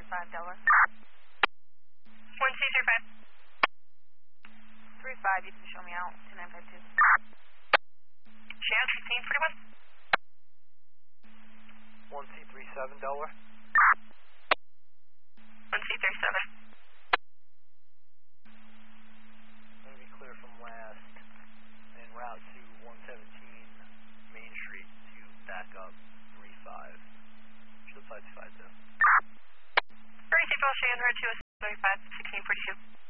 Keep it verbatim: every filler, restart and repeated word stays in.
three five Delaware. one two three five. three five, you can show me out, two nine five two. Shan, sixteen forty-one. one C three seven Delaware. one C three seven. Going to be clear from last en route to one seventeen Main Street to back up three five. Show five five though. Receive all Shan, road two oh five, sixteen forty-two.